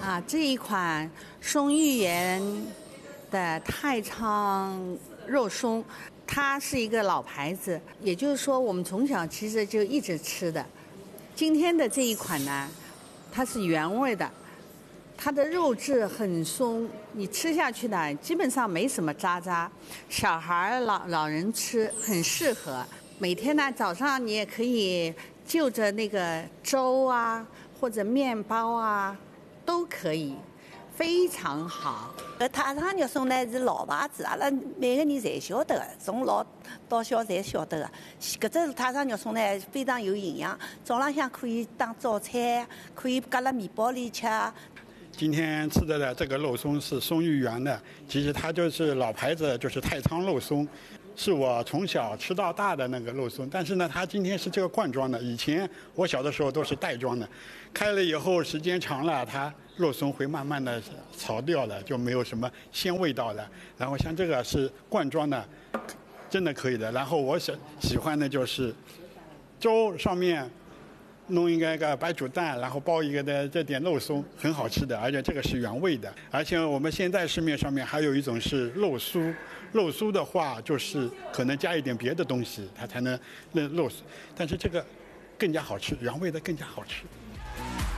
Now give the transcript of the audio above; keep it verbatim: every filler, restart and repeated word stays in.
啊，这一款松玉园的太仓肉松，它是一个老牌子，也就是说我们从小其实就一直吃的。今天的这一款呢，它是原味的，它的肉质很松，你吃下去呢基本上没什么渣渣，小孩老老人吃很适合。每天呢早上你也可以就着那个粥啊或者面包啊都可以，非常好。 搿太仓肉松呢是老牌子，阿拉每个人侪晓得的，从老到小侪晓得的。搿只太仓肉松呢非常有营养，早浪向可以当早餐，可以夹辣面包里吃。 今天吃的这个肉松是松玉园的，其实它就是老牌子，就是太仓肉松，是我从小吃到大的那个肉松。但是呢，它今天是这个罐装的，以前我小的时候都是袋装的，开了以后时间长了，它肉松会慢慢的潮掉了，就没有什么鲜味道了。然后像这个是罐装的，真的可以的。然后我喜喜欢的就是粥上面弄一个个白煮蛋，然后包一个的这点肉松，很好吃的，而且这个是原味的。而且我们现在市面上面还有一种是肉酥，肉酥的话就是可能加一点别的东西，它才能那肉酥，但是这个更加好吃，原味的更加好吃。